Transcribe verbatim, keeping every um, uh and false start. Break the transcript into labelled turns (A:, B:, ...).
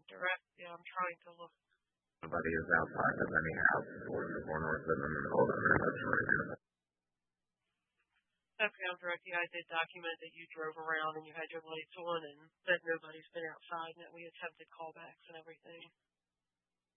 A: direct. Yeah, I'm trying to look.
B: Nobody is outside of any house or corners in the middle of the neighborhood.
A: Okay, I'm direct. Yeah, I did document that you drove around and you had your lights on and that nobody's been outside and that we attempted callbacks and everything.